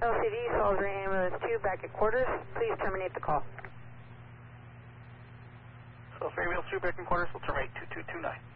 LCD, Salisbury Ambulance 2, back at quarters. Please terminate the call. Salisbury Ambulance 2, back in quarters. We'll terminate 2229.